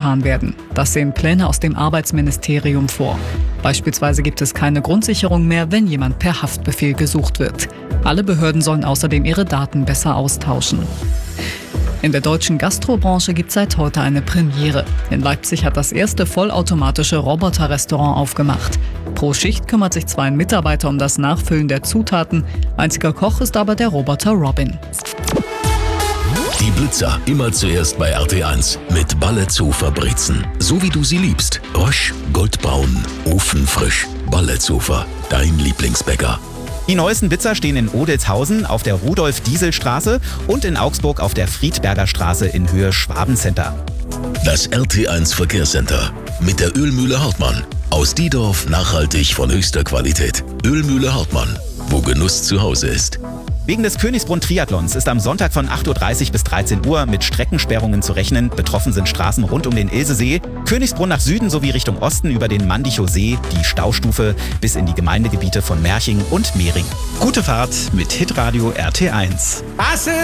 getan werden. Das sehen Pläne aus dem Arbeitsministerium vor. Beispielsweise gibt es keine Grundsicherung mehr, wenn jemand per Haftbefehl gesucht wird. Alle Behörden sollen außerdem ihre Daten besser austauschen. In der deutschen Gastrobranche gibt es seit heute eine Premiere. In Leipzig hat das erste vollautomatische Roboter-Restaurant aufgemacht. Pro Schicht kümmert sich zwar ein Mitarbeiter um das Nachfüllen der Zutaten, einziger Koch ist aber der Roboter Robin. Die Blitzer immer zuerst bei RT1 mit Balletzofer Brezen. So wie du sie liebst. Rösch, goldbraun, ofenfrisch. Balletzofer, dein Lieblingsbäcker. Die neuesten Blitzer stehen in Odelshausen auf der Rudolf-Diesel-Straße und in Augsburg auf der Friedberger Straße in Höhe Schwabencenter. Das RT1 Verkehrscenter mit der Ölmühle Hartmann. Aus Diedorf nachhaltig von höchster Qualität. Ölmühle Hartmann, wo Genuss zu Hause ist. Wegen des Königsbrunn-Triathlons ist am Sonntag von 8:30 Uhr bis 13 Uhr mit Streckensperrungen zu rechnen. Betroffen sind Straßen rund um den Ilsesee, Königsbrunn nach Süden sowie Richtung Osten über den Mandichow See, die Staustufe bis in die Gemeindegebiete von Merching und Mehring. Gute Fahrt mit Hitradio RT1.